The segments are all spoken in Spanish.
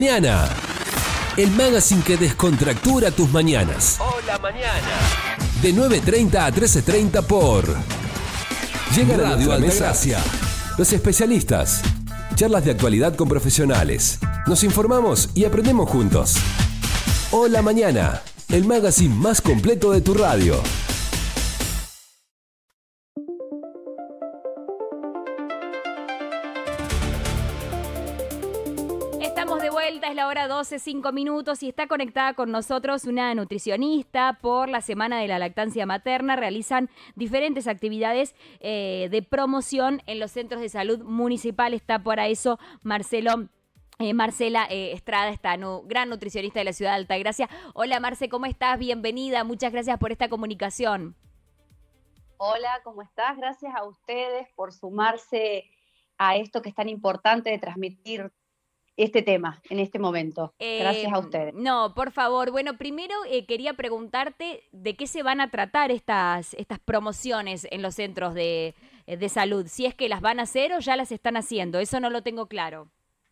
Mañana, el magazine que descontractura tus mañanas. Hola mañana. De 9:30 a 13:30 por Llega Radio Altagracia. Los especialistas. Charlas de actualidad con profesionales. Nos informamos y aprendemos juntos. Hola Mañana, el magazine más completo de tu radio. Estamos de vuelta, es la hora 12, 5 minutos y está conectada con nosotros una nutricionista. Por la Semana de la Lactancia Materna realizan diferentes actividades de promoción en los centros de salud municipal. Está para eso Marcela Estrada, esta gran nutricionista de la ciudad de Altagracia. Hola Marce, ¿cómo estás? Bienvenida, muchas gracias por esta comunicación. Hola, ¿cómo estás? Gracias a ustedes por sumarse a esto que es tan importante de transmitir este tema en este momento. Gracias a ustedes. No, por favor. Bueno, primero quería preguntarte de qué se van a tratar estas promociones en los centros de salud. Si es que las van a hacer o ya las están haciendo. Eso no lo tengo claro.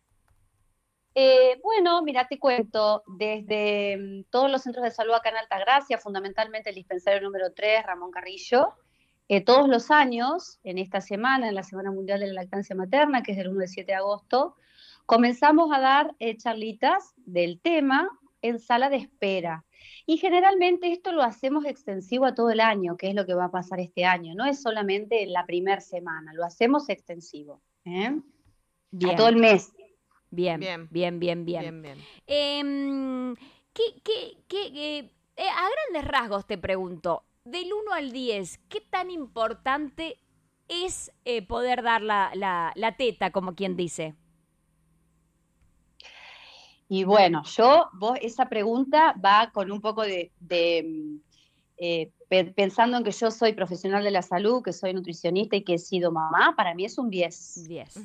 Bueno, mira, te cuento, desde todos los centros de salud acá en Altagracia, fundamentalmente el dispensario número 3, Ramón Carrillo, todos los años, en esta semana, en la Semana Mundial de la Lactancia Materna, que es del 1 al 7 de agosto, comenzamos a dar charlitas del tema en sala de espera. Y generalmente esto lo hacemos extensivo a todo el año, que es lo que va a pasar este año. No es solamente en la primera semana, lo hacemos extensivo. Bien. A todo el mes. Bien. A grandes rasgos te pregunto, del 1 al 10, ¿qué tan importante es poder dar la teta, como quien dice? Y bueno, esa pregunta va con un poco pensando en que yo soy profesional de la salud, que soy nutricionista y que he sido mamá, para mí es un 10.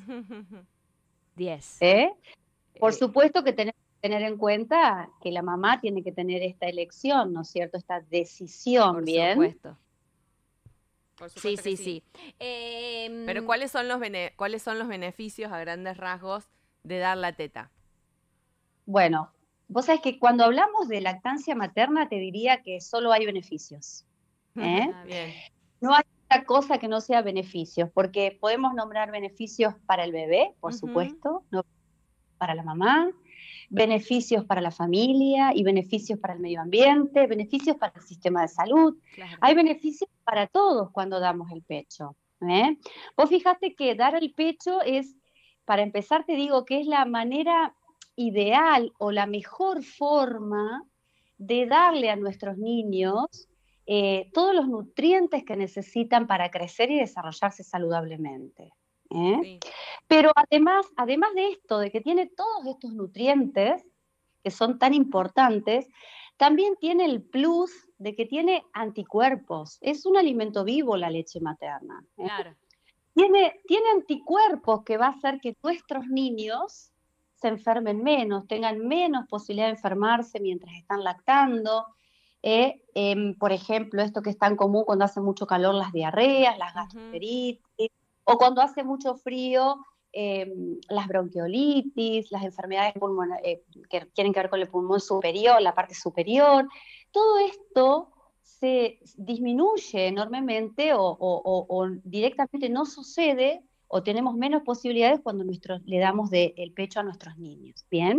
10. Por supuesto que tenemos que tener en cuenta que la mamá tiene que tener esta elección, ¿no es cierto? Esta decisión, ¿bien? Por supuesto. Sí. Pero ¿cuáles son los beneficios a grandes rasgos de dar la teta? Bueno, vos sabés que cuando hablamos de lactancia materna te diría que solo hay beneficios. Bien. No hay otra cosa que no sea beneficios, porque podemos nombrar beneficios para el bebé, por supuesto, no para la mamá, beneficios para la familia y beneficios para el medio ambiente, beneficios para el sistema de salud. Claro. Hay beneficios para todos cuando damos el pecho. Vos fijate que dar el pecho es, para empezar te digo que es la manera ideal o la mejor forma de darle a nuestros niños todos los nutrientes que necesitan para crecer y desarrollarse saludablemente. Sí. Pero además de esto, de que tiene todos estos nutrientes que son tan importantes, también tiene el plus de que tiene anticuerpos. Es un alimento vivo la leche materna. Claro. Tiene anticuerpos que va a hacer que nuestros niños se enfermen menos, tengan menos posibilidad de enfermarse mientras están lactando. Por ejemplo, esto que es tan común cuando hace mucho calor, las diarreas, las gastroenteritis, o cuando hace mucho frío, las bronquiolitis, las enfermedades que tienen que ver con el pulmón superior, la parte superior. Todo esto se disminuye enormemente o directamente no sucede o tenemos menos posibilidades cuando le damos el pecho a nuestros niños. ¿Bien?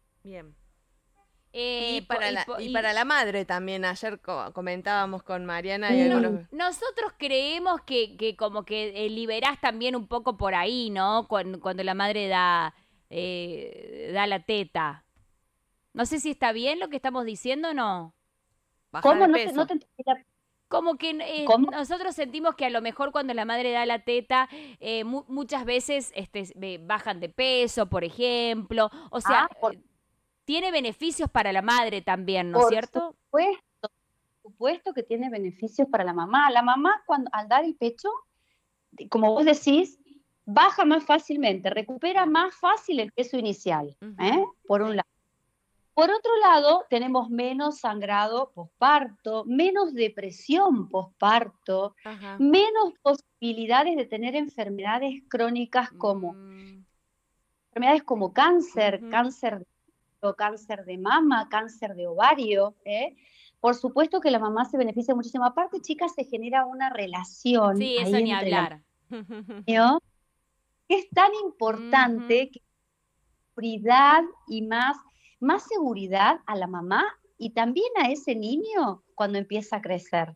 Y para la madre también, ayer comentábamos con Mariana y algunos... Nosotros creemos que como que liberás también un poco por ahí, ¿no? Cuando la madre da la teta. No sé si está bien lo que estamos diciendo o no. ¿Cómo? No te entendí la... Como que nosotros sentimos que a lo mejor cuando la madre da la teta, muchas veces bajan de peso, por ejemplo. O sea, tiene beneficios para la madre también, ¿no es cierto? Por supuesto que tiene beneficios para la mamá. La mamá, al dar el pecho, como vos decís, baja más fácilmente, recupera más fácil el peso inicial, por un lado. Por otro lado, tenemos menos sangrado posparto, menos depresión posparto, menos posibilidades de tener enfermedades crónicas como cáncer, cáncer de cáncer de mama, cáncer de ovario, por supuesto que la mamá se beneficia muchísimo. Aparte, chicas, se genera una relación Sí, eso ahí ni entre hablar. ¿no? Es tan importante que seguridad y más seguridad a la mamá y también a ese niño cuando empieza a crecer.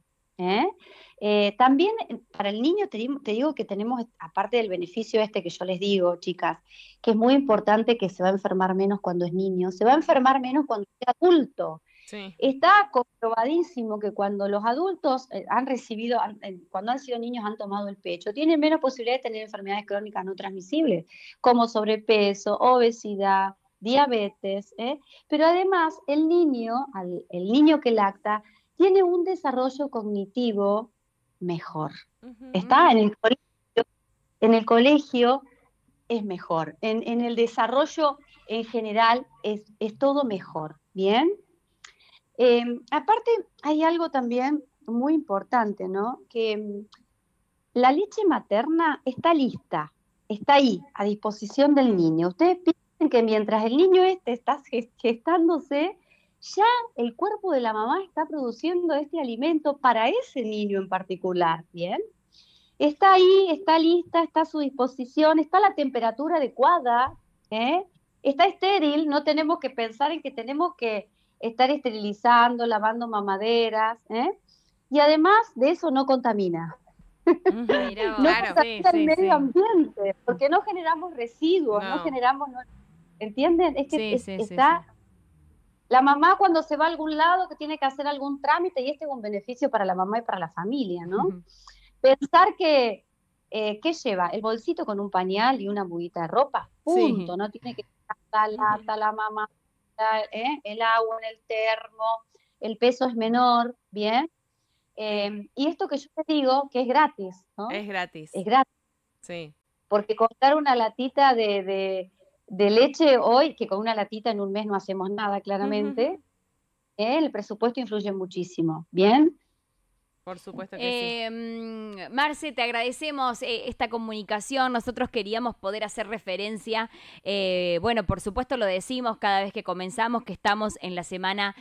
También para el niño te digo que tenemos, aparte del beneficio que yo les digo, chicas, que es muy importante que se va a enfermar menos cuando es niño, se va a enfermar menos cuando es adulto. Sí. Está comprobadísimo que cuando los adultos cuando han sido niños han tomado el pecho, tienen menos posibilidad de tener enfermedades crónicas no transmisibles, como sobrepeso, obesidad, diabetes, pero además el niño que lacta tiene un desarrollo cognitivo mejor. Está en el colegio es mejor, en el desarrollo en general es todo mejor, ¿bien? Aparte, hay algo también muy importante, ¿no? Que la leche materna está lista, está ahí, a disposición del niño. Ustedes piensen que mientras el niño está gestándose, ya el cuerpo de la mamá está produciendo este alimento para ese niño en particular, ¿bien? Está ahí, está lista, está a su disposición, está a la temperatura adecuada, está estéril, no tenemos que pensar en que tenemos que estar esterilizando, lavando mamaderas, y además de eso no contamina. Mira, No contamina el medio ambiente, porque no generamos residuos, ¿entienden? Es que está... La mamá cuando se va a algún lado que tiene que hacer algún trámite, y este es un beneficio para la mamá y para la familia, ¿no? Pensar que, ¿qué lleva? El bolsito con un pañal y una muguita de ropa, punto, no tiene que estar la lata, la mamá, el agua en el termo, el peso es menor, ¿bien? Y esto que yo te digo, que es gratis, ¿no? Es gratis. Es gratis. Sí. Porque comprar una latita de leche hoy, que con una latita en un mes no hacemos nada, claramente, el presupuesto influye muchísimo, ¿bien? Por supuesto que sí. Marce, te agradecemos esta comunicación. Nosotros queríamos poder hacer referencia. Bueno, por supuesto lo decimos cada vez que comenzamos, que estamos en la semana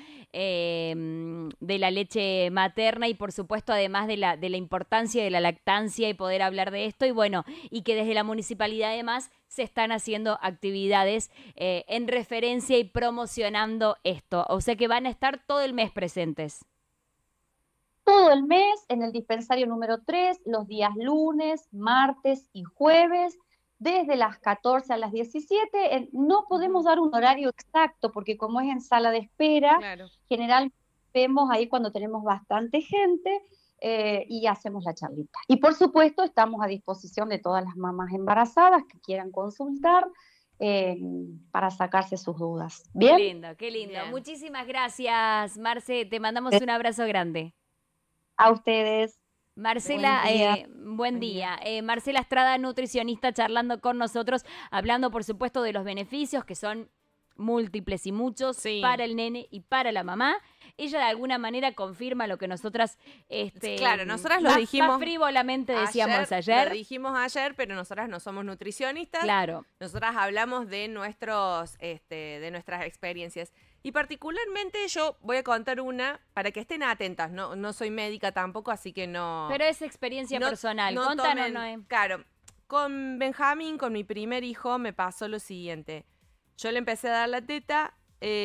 de la leche materna y por supuesto además de la importancia de la lactancia y poder hablar de esto. Y bueno, y que desde la municipalidad además se están haciendo actividades en referencia y promocionando esto. O sea que van a estar todo el mes presentes. Todo el mes en el dispensario número 3, los días lunes, martes y jueves, desde las 14 a las 17. No podemos dar un horario exacto porque como es en sala de espera, generalmente vemos ahí cuando tenemos bastante gente y hacemos la charlita. Y por supuesto estamos a disposición de todas las mamás embarazadas que quieran consultar para sacarse sus dudas. ¿Bien? Qué lindo, qué lindo. Bien. Muchísimas gracias, Marce. Te mandamos un abrazo grande. A ustedes. Marcela, buen día. Marcela Estrada, nutricionista, charlando con nosotros, hablando por supuesto de los beneficios que son múltiples y muchos para el nene y para la mamá. Ella de alguna manera confirma lo que nosotras claro, nosotras lo dijimos más frívolamente decíamos ayer. Lo dijimos ayer, pero nosotras no somos nutricionistas. Claro. Nosotras hablamos de nuestras experiencias. Y particularmente yo voy a contar una para que estén atentas. No soy médica tampoco, así que no. Pero es experiencia personal. Contanos, Noé. Claro, con Benjamín, con mi primer hijo, me pasó lo siguiente. Yo le empecé a dar la teta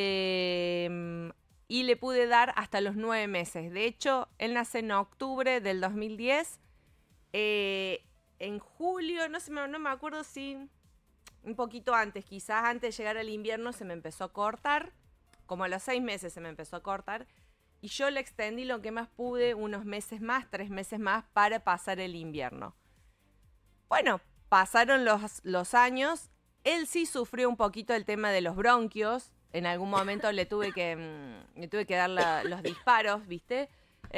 y le pude dar hasta los 9 meses. De hecho, él nace en octubre del 2010. En julio, no me acuerdo si un poquito antes, quizás antes de llegar al invierno, se me empezó a cortar. Como a los 6 meses se me empezó a cortar. Y yo le extendí lo que más pude, unos meses más, 3 meses más, para pasar el invierno. Bueno, pasaron los años. Él sí sufrió un poquito el tema de los bronquios. En algún momento le tuve que dar los disparos, ¿viste?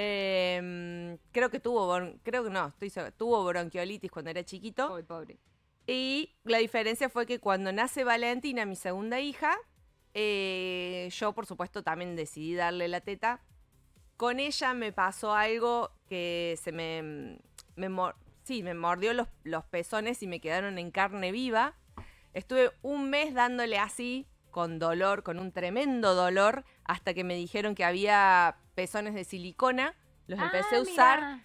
Tuvo bronquiolitis cuando era chiquito. Uy, pobre. Y la diferencia fue que cuando nace Valentina, mi segunda hija, yo por supuesto también decidí darle la teta. Con ella me pasó algo que me mordió los pezones y me quedaron en carne viva. Estuve un mes dándole así con dolor, con un tremendo dolor, hasta que me dijeron que había pezones de silicona. Los empecé a usar,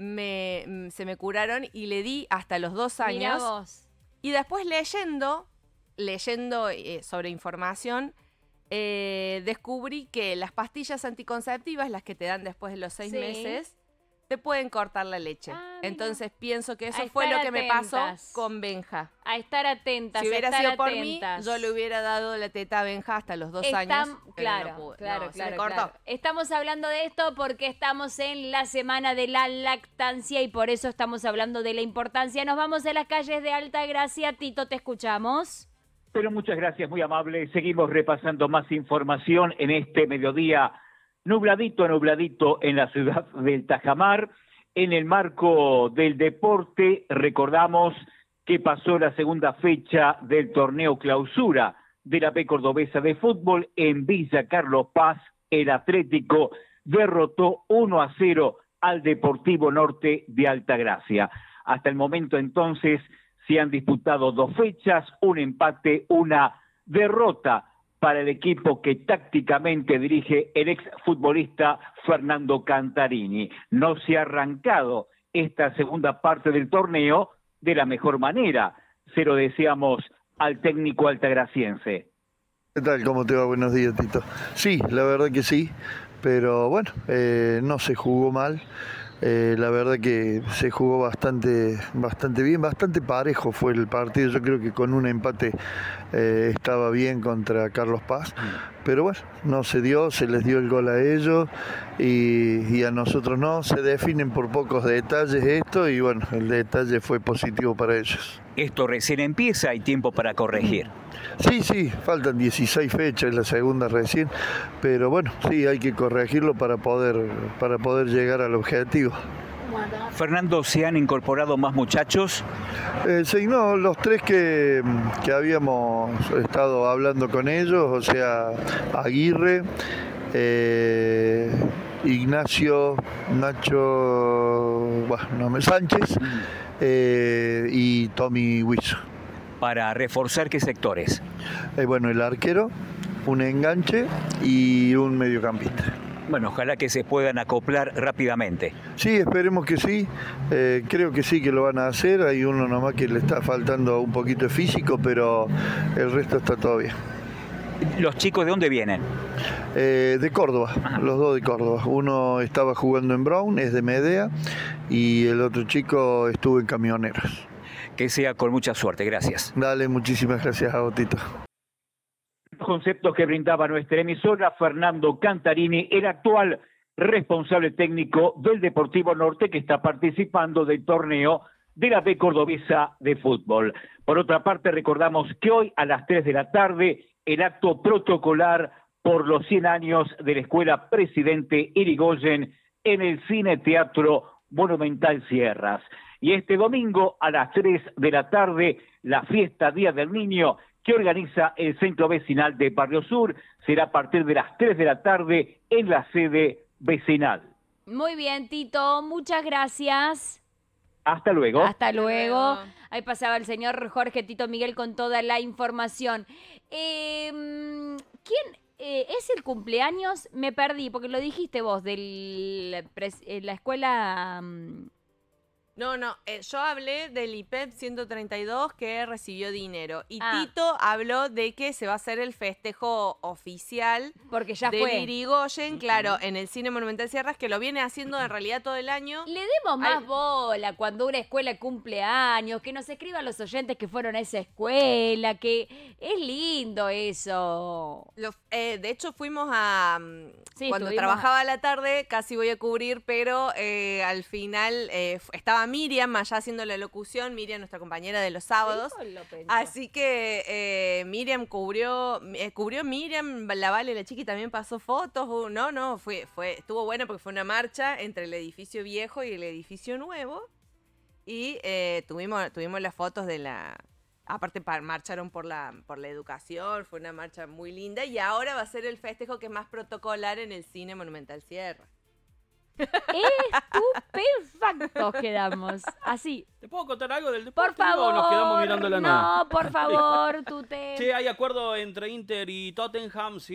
se me curaron y le di hasta los 2 años. Mirá vos. Y después leyendo sobre información, descubrí que las pastillas anticonceptivas, las que te dan después de los 6 meses, te pueden cortar la leche. Entonces pienso que eso fue lo que me pasó con Benja. A estar atentas. Si hubiera sido por mí, yo le hubiera dado la teta a Benja hasta los 2 años. Claro. Se me cortó. Estamos hablando de esto porque estamos en la semana de la lactancia y por eso estamos hablando de la importancia. Nos vamos a las calles de Altagracia. Tito, te escuchamos. Pero muchas gracias, muy amable. Seguimos repasando más información en este mediodía nubladito en la ciudad del Tajamar. En el marco del deporte, recordamos que pasó la segunda fecha del torneo clausura de la B Cordobesa de Fútbol en Villa Carlos Paz. El Atlético derrotó 1-0 al Deportivo Norte de Altagracia. Hasta el momento entonces se han disputado 2 fechas, un empate, una derrota para el equipo que tácticamente dirige el exfutbolista Fernando Cantarini. No se ha arrancado esta segunda parte del torneo de la mejor manera. Se lo deseamos al técnico altagraciense. ¿Qué tal? ¿Cómo te va? Buenos días, Tito. Sí, la verdad que sí, pero bueno, no se jugó mal. La verdad que se jugó bastante bien, bastante parejo fue el partido. Yo creo que con un empate estaba bien contra Carlos Paz, pero bueno, no se dio, se les dio el gol a ellos y a nosotros no. Se definen por pocos detalles esto y bueno, el detalle fue positivo para ellos. Esto recién empieza, hay tiempo para corregir. Sí, faltan 16 fechas, la segunda recién, pero bueno, sí, hay que corregirlo para poder llegar al objetivo. Fernando, ¿se han incorporado más muchachos? Sí, no, los 3 que habíamos estado hablando con ellos, o sea, Aguirre, Ignacio, Nacho, Sánchez y Tommy Huizo. ¿Para reforzar qué sectores? Bueno, el arquero, un enganche y un mediocampista. Bueno, ojalá que se puedan acoplar rápidamente. Sí, esperemos que sí. Creo que sí que lo van a hacer. Hay uno nomás que le está faltando un poquito de físico, pero el resto está todo bien. ¿Los chicos de dónde vienen? De Córdoba, los 2 de Córdoba. Uno estaba jugando en Brown, es de Medea, y el otro chico estuvo en Camioneros. Que sea con mucha suerte, gracias. Dale, muchísimas gracias a Otito. Conceptos que brindaba nuestra emisora, Fernando Cantarini, el actual responsable técnico del Deportivo Norte que está participando del torneo de la B Cordobesa de Fútbol. Por otra parte, recordamos que hoy a las 3 de la tarde, el acto protocolar por los 100 años de la Escuela Presidente Irigoyen en el Cine Teatro Monumental Sierras. Y este domingo a las 3 de la tarde, la fiesta Día del Niño que organiza el Centro Vecinal de Barrio Sur será a partir de las 3 de la tarde en la sede vecinal. Muy bien, Tito, muchas gracias. Hasta luego. Hasta luego. Ahí pasaba el señor Jorge Tito Miguel con toda la información. ¿Quién es el cumpleaños? Me perdí, porque lo dijiste vos, de la escuela... No, yo hablé del IPEP 132 que recibió dinero. Y Tito habló de que se va a hacer el festejo oficial porque ya de fue. Irigoyen, claro, en el Cine Monumental Sierras, que lo viene haciendo en realidad todo el año. Le demos más bola cuando una escuela cumple años, que nos escriban los oyentes que fueron a esa escuela, que es lindo eso. De hecho, fuimos a... cuando trabajaba a la tarde, casi voy a cubrir, pero al final estaba Miriam allá haciendo la locución, Miriam, nuestra compañera de los sábados. Así que Miriam cubrió Miriam, la Vale, la Chiqui también pasó fotos. Estuvo bueno porque fue una marcha entre el edificio viejo y el edificio nuevo. Y tuvimos las fotos de la... Aparte marcharon por la educación, fue una marcha muy linda. Y ahora va a ser el festejo que es más protocolar en el Cine Monumental Sierra. Estupefactos quedamos. Así. ¿Te puedo contar algo del Por deporte favor. o nos quedamos mirando la nada? No, por favor, Tute. Che, hay acuerdo entre Inter y Tottenham.